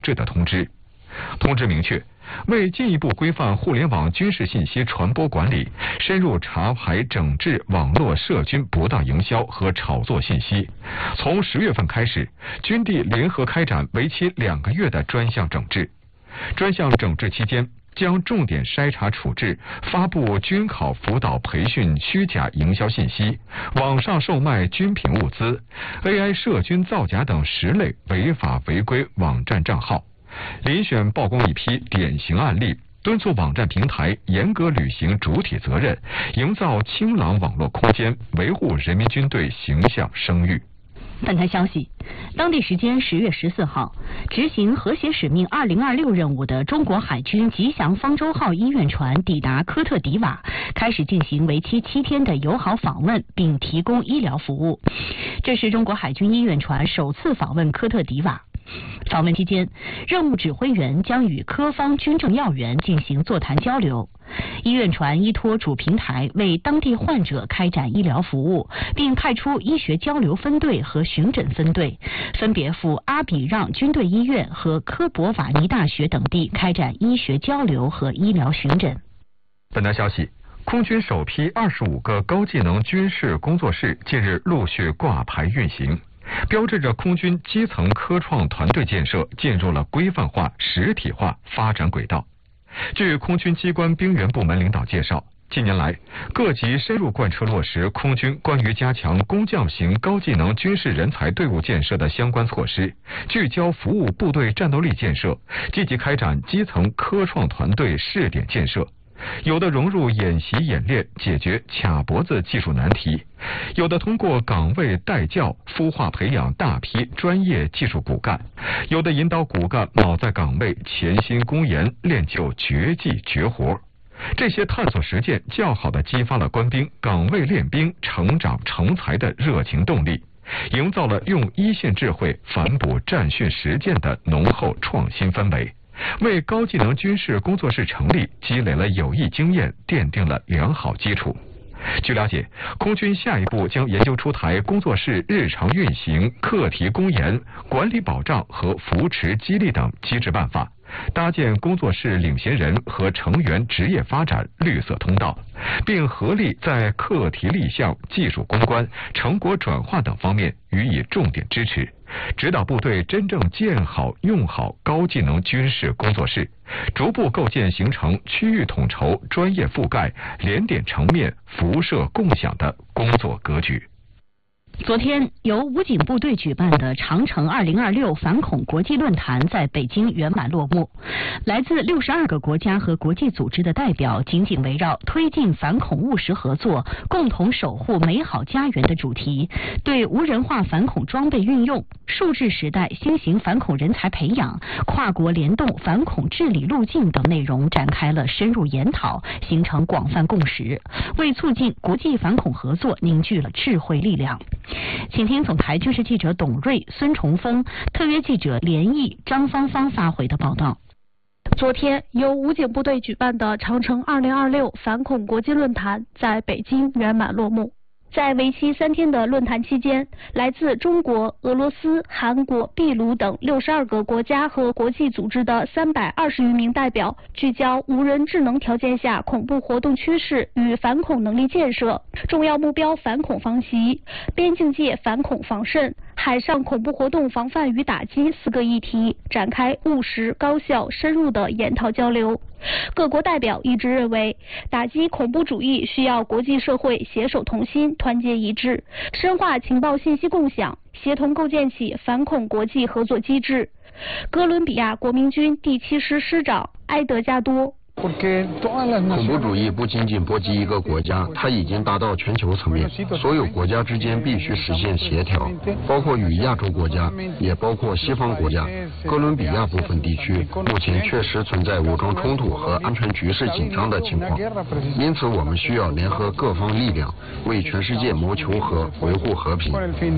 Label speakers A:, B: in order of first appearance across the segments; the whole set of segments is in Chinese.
A: 制的通知。通知明确，为进一步规范互联网军事信息传播管理，深入查排整治网络涉军不当营销和炒作信息，从10月份开始，军地联合开展为期2个月的专项整治。专项整治期间，将重点筛查处置发布军考辅导培训虚假营销信息、网上售卖军品物资、AI 涉军造假等10类违法违规网站账号，遴选曝光一批典型案例，敦促网站平台严格履行主体责任，营造清朗网络空间，维护人民军队形象声誉。
B: 本台消息，当地时间10月14号，执行和谐使命2026任务的中国海军吉祥方舟号医院船抵达科特迪瓦，开始进行为期7天的友好访问，并提供医疗服务。这是中国海军医院船首次访问科特迪瓦。访问期间，任务指挥员将与科方军政要员进行座谈交流。医院船依托主平台为当地患者开展医疗服务，并派出医学交流分队和巡诊分队，分别赴阿比让军队医院和科博瓦尼大学等地开展医学交流和医疗巡诊。
A: 本台消息，空军首批25个高技能军事工作室近日陆续挂牌运行，标志着空军基层科创团队建设进入了规范化、实体化发展轨道。据空军机关兵员部门领导介绍，近年来，各级深入贯彻落实空军关于加强工匠型高技能军事人才队伍建设的相关措施，聚焦服务部队战斗力建设，积极开展基层科创团队试点建设。有的融入演习演练解决卡脖子技术难题，有的通过岗位带教孵化培养大批专业技术骨干，有的引导骨干卯在岗位潜心攻研练就绝技绝活。这些探索实践较好地激发了官兵岗位练兵成长成才的热情动力，营造了用一线智慧反哺战训实践的浓厚创新氛围，为高技能军事工作室成立积累了有益经验，奠定了良好基础。据了解，空军下一步将研究出台工作室日常运行、课题公研、管理保障和扶持激励等机制办法，搭建工作室领衔人和成员职业发展绿色通道，并合力在课题立项、技术攻关、成果转化等方面予以重点支持，指导部队真正建好用好高技能军事工作室，逐步构建形成区域统筹、专业覆盖、连点成面、辐射共享的工作格局。
B: 昨天，由武警部队举办的长城2026反恐国际论坛在北京圆满落幕。来自62个国家和国际组织的代表紧紧围绕推进反恐务实合作，共同守护美好家园的主题，对无人化反恐装备运用、数字时代新型反恐人才培养、跨国联动反恐治理路径等内容展开了深入研讨，形成广泛共识，为促进国际反恐合作凝聚了智慧力量。请听总台军事记者董瑞、孙崇峰，特约记者连毅、张芳芳发回的报道。
C: 昨天，由武警部队举办的长城2026反恐国际论坛在北京圆满落幕。在为期3天的论坛期间，来自中国、俄罗斯、韩国、秘鲁等62个国家和国际组织的320余名代表，聚焦无人智能条件下恐怖活动趋势与反恐能力建设、重要目标反恐防袭、边境界反恐防慎、海上恐怖活动防范与打击4个议题，展开务实、高效、深入的研讨交流。各国代表一致认为，打击恐怖主义需要国际社会携手同心、团结一致，深化情报信息共享，协同构建起反恐国际合作机制。哥伦比亚国民军第7师师长埃德加多。
D: 恐怖主义不仅仅波及一个国家，它已经达到全球层面，所有国家之间必须实现协调，包括与亚洲国家，也包括西方国家。哥伦比亚部分地区目前确实存在武装冲突和安全局势紧张的情况，因此我们需要联合各方力量，为全世界谋求和维护和平。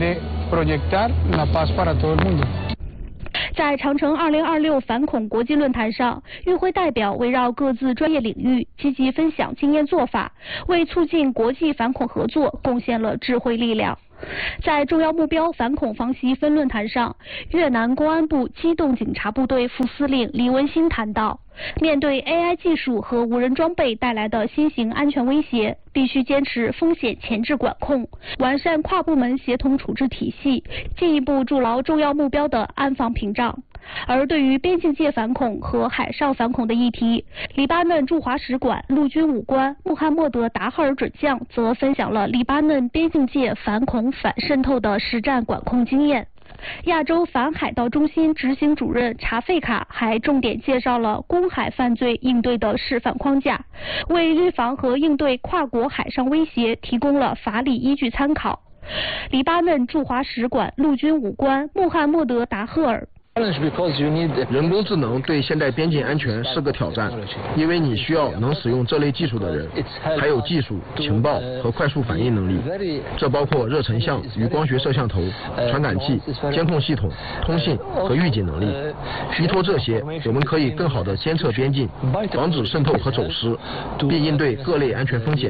C: 在长城2026反恐国际论坛上，与会代表围绕各自专业领域积极分享经验做法，为促进国际反恐合作贡献了智慧力量。 在重要目标反恐防袭分论坛上，越南公安部机动警察部队副司令李文新谈到，面对 AI 技术和无人装备带来的新型安全威胁，必须坚持风险前置管控，完善跨部门协同处置体系，进一步筑牢重要目标的安防屏障。而对于边境界反恐和海上反恐的议题，黎巴嫩驻华使馆陆军武官穆罕默德·达赫尔准将则分享了黎巴嫩边境界反恐反渗透的实战管控经验。亚洲反海盗中心执行主任查费卡还重点介绍了公海犯罪应对的示范框架，为预防和应对跨国海上威胁提供了法理依据参考。黎巴嫩驻华使馆陆军武官穆罕默德·达赫尔。
E: 人工智能对现代边境安全是个挑战，因为你需要能使用这类技术的人，还有技术、情报和快速反应能力。这包括热成像与光学摄像头、传感器、监控系统、通信和预警能力。依托这些，我们可以更好地监测边境，防止渗透和走失，并应对各类安全风险。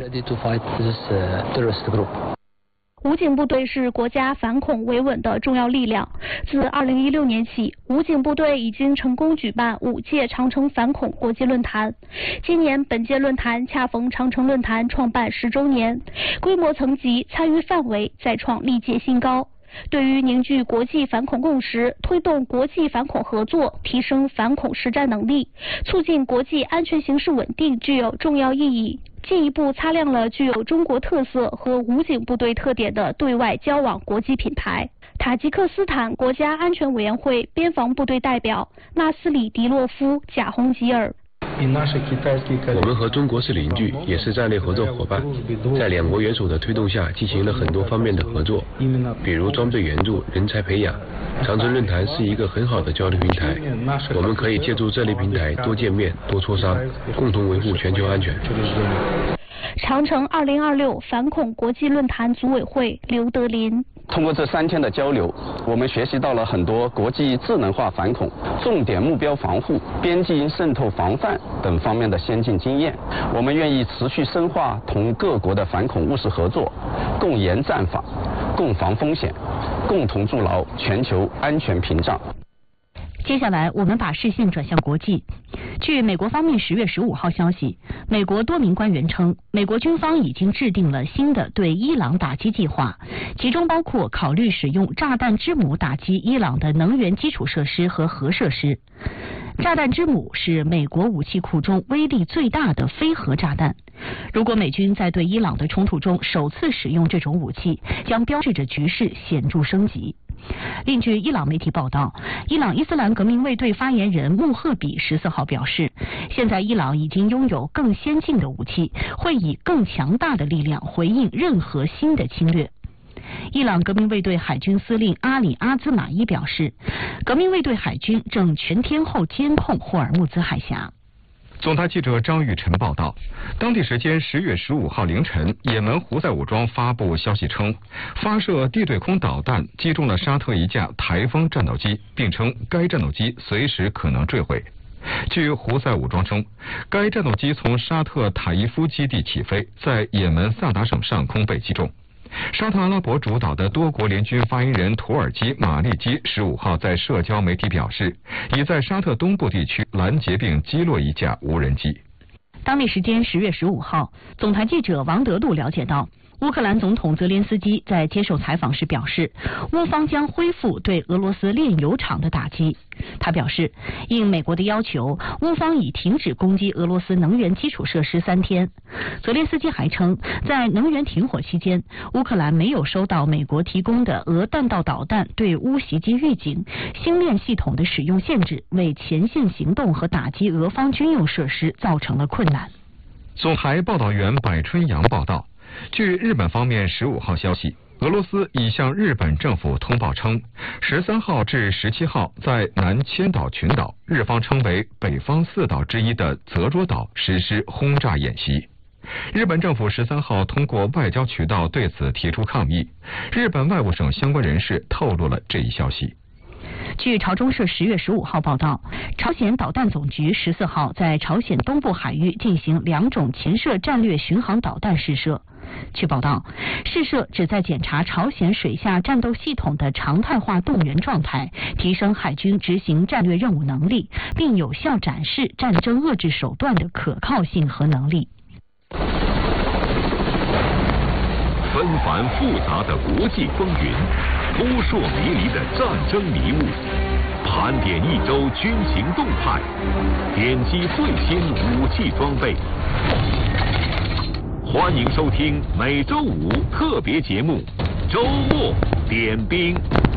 C: 武警部队是国家反恐维稳的重要力量。自2016年起，武警部队已经成功举办5届长城反恐国际论坛。今年本届论坛恰逢长城论坛创办10周年，规模层级、参与范围再创历届新高。对于凝聚国际反恐共识、推动国际反恐合作、提升反恐实战能力、促进国际安全形势稳定具有重要意义，进一步擦亮了具有中国特色和武警部队特点的对外交往国际品牌。塔吉克斯坦国家安全委员会边防部队代表纳斯里迪洛夫·贾洪吉尔。
F: 我们和中国是邻居，也是战略合作伙伴，在2国元首的推动下，进行了很多方面的合作，比如装备援助、人才培养。长城论坛是一个很好的交流平台，我们可以借助这类平台多见面、多磋商，共同维护全球安全。
C: 长城2026反恐国际论坛组委会刘德林。
G: 通过这3天的交流，我们学习到了很多国际智能化反恐、重点目标防护、边境渗透防范等方面的先进经验。我们愿意持续深化同各国的反恐务实合作，共研战法，共防风险，共同筑牢全球安全屏障。
B: 接下来，我们把视线转向国际。据美国方面10月15号消息，美国多名官员称，美国军方已经制定了新的对伊朗打击计划，其中包括考虑使用炸弹之母打击伊朗的能源基础设施和核设施。炸弹之母是美国武器库中威力最大的非核炸弹。如果美军在对伊朗的冲突中首次使用这种武器，将标志着局势显著升级。另据伊朗媒体报道，伊朗伊斯兰革命卫队发言人穆赫比14号表示，现在伊朗已经拥有更先进的武器，会以更强大的力量回应任何新的侵略。伊朗革命卫队海军司令阿里阿兹马伊表示，革命卫队海军正全天候监控霍尔木兹海峡。
A: 总台记者张玉晨报道，当地时间10月15号凌晨，也门胡塞武装发布消息称，发射地对空导弹击中了沙特一架台风战斗机，并称该战斗机随时可能坠毁。据胡塞武装称，该战斗机从沙特塔伊夫基地起飞，在也门萨达省上空被击中。沙特阿拉伯主导的多国联军发言人土耳其马利基15号在社交媒体表示，已在沙特东部地区拦截并击落一架无人机。
B: 当地时间10月15号，总台记者王德禄了解到，乌克兰总统泽连斯基在接受采访时表示，乌方将恢复对俄罗斯炼油厂的打击。他表示，应美国的要求，乌方已停止攻击俄罗斯能源基础设施3天。泽连斯基还称，在能源停火期间，乌克兰没有收到美国提供的俄弹道导弹对乌袭击预警，星链系统的使用限制为前线行动和打击俄方军用设施造成了困难。
A: 总台报道员柏春阳报道，据日本方面15号消息，俄罗斯已向日本政府通报称，13号至17号在南千岛群岛，日方称为北方4岛之一的泽捉岛实施轰炸演习。日本政府13号通过外交渠道对此提出抗议，日本外务省相关人士透露了这一消息。
B: 据朝中社10月15号报道，朝鲜导弹总局14号在朝鲜东部海域进行2种潜射战略巡航导弹试射。据报道，试射旨在检查朝鲜水下战斗系统的常态化动员状态，提升海军执行战略任务能力，并有效展示战争遏制手段的可靠性和能力。
H: 纷繁复杂的国际风云，扑朔迷离的战争迷雾，盘点一周军情动态，点击最新武器装备。欢迎收听每周五特别节目《周末点兵》。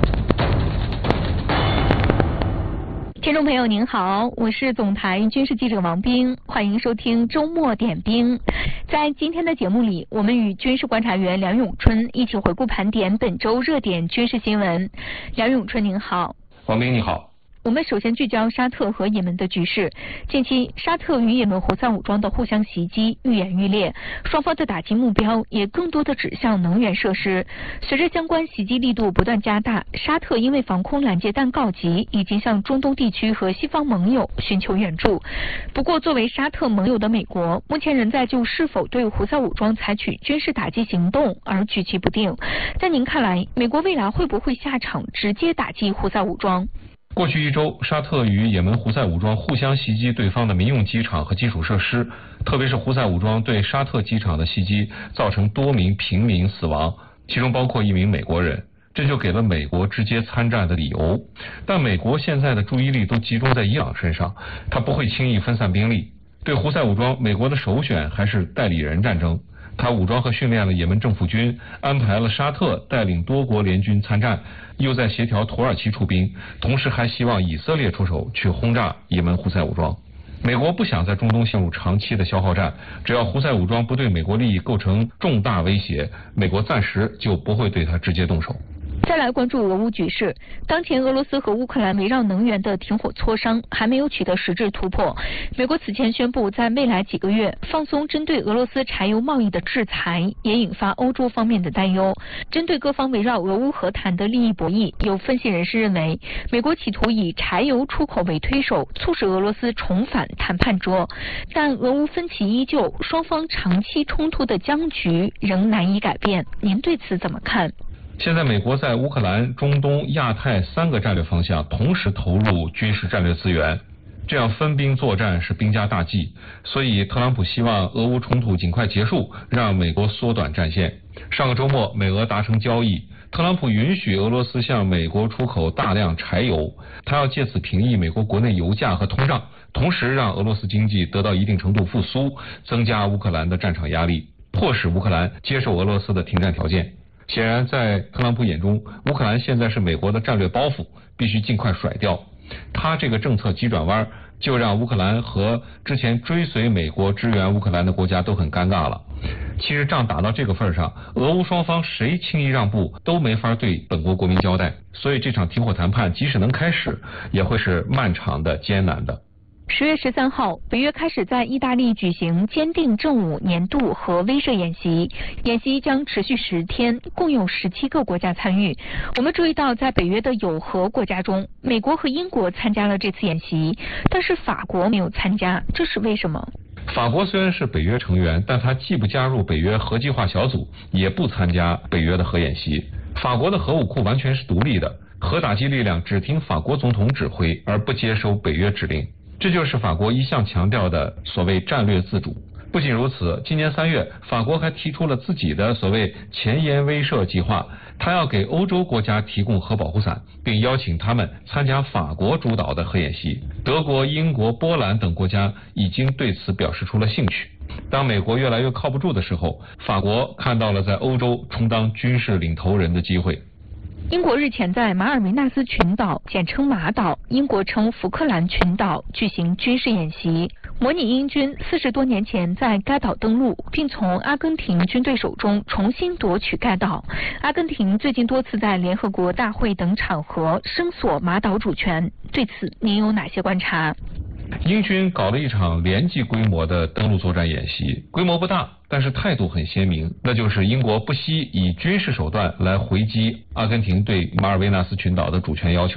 I: 听众朋友您好，我是总台军事记者王冰，欢迎收听周末点兵。在今天的节目里，我们与军事观察员梁永春一起回顾盘点本周热点军事新闻。梁永春您好。
A: 王冰你好。
I: 我们首先聚焦沙特和也门的局势。近期，沙特与也门胡塞武装的互相袭击愈演愈烈，双方的打击目标也更多的指向能源设施。随着相关袭击力度不断加大，沙特因为防空拦截弹告急，已经向中东地区和西方盟友寻求援助。不过，作为沙特盟友的美国，目前仍在就是否对胡塞武装采取军事打击行动而举棋不定。在您看来，美国未来会不会下场直接打击胡塞武装？
A: 过去一周，沙特与也门胡塞武装互相袭击对方的民用机场和基础设施，特别是胡塞武装对沙特机场的袭击，造成多名平民死亡，其中包括一名美国人，这就给了美国直接参战的理由。但美国现在的注意力都集中在伊朗身上，他不会轻易分散兵力。对胡塞武装，美国的首选还是代理人战争。他武装和训练了也门政府军，安排了沙特带领多国联军参战，又在协调土耳其出兵，同时还希望以色列出手去轰炸也门胡塞武装。美国不想在中东陷入长期的消耗战，只要胡塞武装不对美国利益构成重大威胁，美国暂时就不会对他直接动手。
I: 再来关注俄乌局势。当前俄罗斯和乌克兰围绕能源的停火磋商还没有取得实质突破。美国此前宣布在未来几个月放松针对俄罗斯柴油贸易的制裁，也引发欧洲方面的担忧。针对各方围绕俄乌和谈的利益博弈，有分析人士认为，美国企图以柴油出口为推手，促使俄罗斯重返谈判桌。但俄乌分歧依旧，双方长期冲突的僵局仍难以改变。您对此怎么看？
A: 现在美国在乌克兰、中东、亚太3个战略方向同时投入军事战略资源，这样分兵作战是兵家大忌，所以特朗普希望俄乌冲突尽快结束，让美国缩短战线。上个周末，美俄达成交易，特朗普允许俄罗斯向美国出口大量柴油，他要借此平抑美国国内油价和通胀，同时让俄罗斯经济得到一定程度复苏，增加乌克兰的战场压力，迫使乌克兰接受俄罗斯的停战条件。显然，在特朗普眼中，乌克兰现在是美国的战略包袱，必须尽快甩掉。他这个政策急转弯，就让乌克兰和之前追随美国支援乌克兰的国家都很尴尬了。其实仗打到这个份上，俄乌双方谁轻易让步都没法对本国国民交代，所以这场停火谈判即使能开始，也会是漫长的、艰难的。
I: 10月13号，北约开始在意大利举行坚定正午年度核威慑演习，演习将持续10天，共有17个国家参与。我们注意到，在北约的有核国家中，美国和英国参加了这次演习，但是法国没有参加，这是为什么？
A: 法国虽然是北约成员，但它既不加入北约核计划小组，也不参加北约的核演习。法国的核武库完全是独立的，核打击力量只听法国总统指挥，而不接收北约指令。这就是法国一向强调的所谓战略自主。不仅如此，今年3月，法国还提出了自己的所谓前沿威慑计划，他要给欧洲国家提供核保护伞，并邀请他们参加法国主导的核演习。德国、英国、波兰等国家已经对此表示出了兴趣。当美国越来越靠不住的时候，法国看到了在欧洲充当军事领头人的机会。
I: 英国日前在马尔维纳斯群岛，简称马岛，英国称福克兰群岛举行军事演习，模拟英军40多年前在该岛登陆，并从阿根廷军队手中重新夺取该岛。阿根廷最近多次在联合国大会等场合声索马岛主权，对此您有哪些观察？
A: 英军搞了一场连级规模的登陆作战演习，规模不大，但是态度很鲜明，那就是英国不惜以军事手段来回击阿根廷对马尔维纳斯群岛的主权要求。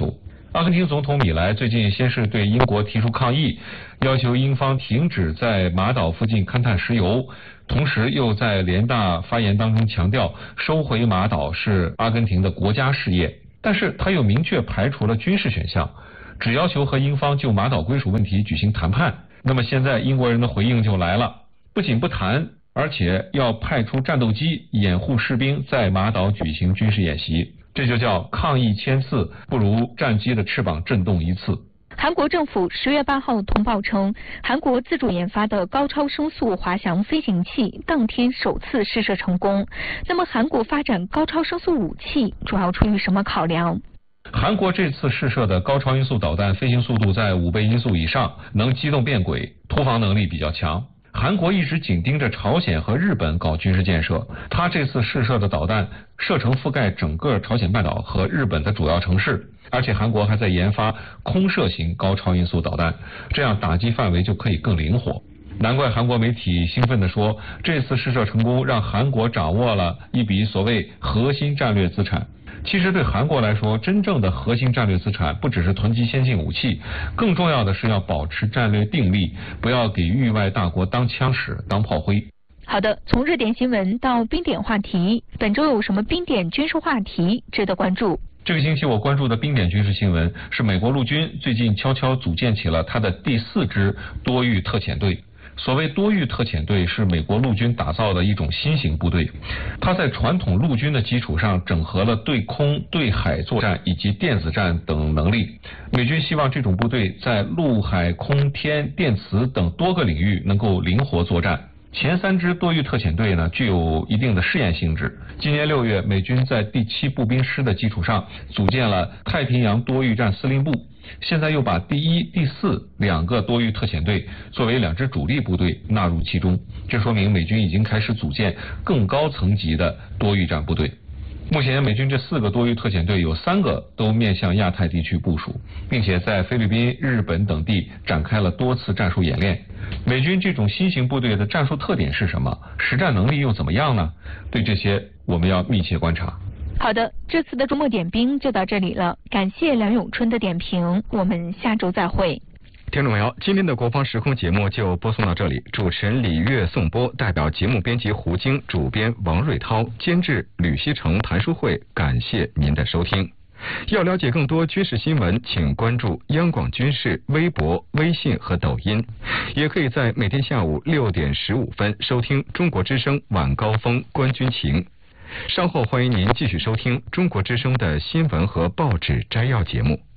A: 阿根廷总统米莱最近先是对英国提出抗议，要求英方停止在马岛附近勘探石油，同时又在联大发言当中强调收回马岛是阿根廷的国家事业，但是他又明确排除了军事选项，只要求和英方就马岛归属问题举行谈判。那么现在英国人的回应就来了，不仅不谈，而且要派出战斗机掩护士兵在马岛举行军事演习，这就叫抗议千次不如战机的翅膀震动一次。
I: 韩国政府10月8号通报称，韩国自主研发的高超声速滑翔飞行器当天首次试射成功。那么韩国发展高超声速武器主要出于什么考量？
A: 韩国这次试射的高超音速导弹飞行速度在5倍音速以上，能机动变轨，突防能力比较强。韩国一直紧盯着朝鲜和日本搞军事建设，它这次试射的导弹射程覆盖整个朝鲜半岛和日本的主要城市，而且韩国还在研发空射型高超音速导弹，这样打击范围就可以更灵活。难怪韩国媒体兴奋地说，这次试射成功让韩国掌握了一笔所谓核心战略资产。其实对韩国来说，真正的核心战略资产不只是囤积先进武器，更重要的是要保持战略定力，不要给域外大国当枪使、当炮灰。
I: 好的，从热点新闻到冰点话题，本周有什么冰点军事话题值得关注？
A: 这个星期我关注的冰点军事新闻是美国陆军最近悄悄组建起了它的第4支多域特遣队。所谓多域特遣队是美国陆军打造的一种新型部队，它在传统陆军的基础上整合了对空、对海作战以及电子战等能力。美军希望这种部队在陆海空天电磁等多个领域能够灵活作战。前3支多域特遣队呢，具有一定的试验性质。今年6月，美军在第7步兵师的基础上组建了太平洋多域战司令部，现在又把第1、第4两个多域特遣队作为2支主力部队纳入其中，这说明美军已经开始组建更高层级的多域战部队。目前美军这4个多域特遣队有3个都面向亚太地区部署，并且在菲律宾、日本等地展开了多次战术演练。美军这种新型部队的战术特点是什么？实战能力又怎么样呢？对这些我们要密切观察。
I: 好的，这次的周末点兵就到这里了，感谢梁永春的点评，我们下周再会。
A: 听众朋友，今天的国防时空节目就播送到这里，主持人李月颂播，代表节目编辑胡晶，主编王瑞涛，监制吕锡成、谭书慧，感谢您的收听。要了解更多军事新闻，请关注央广军事微博、微信和抖音，也可以在每天下午6点15分收听中国之声晚高峰观军情。稍后欢迎您继续收听中国之声的新闻和报纸摘要节目。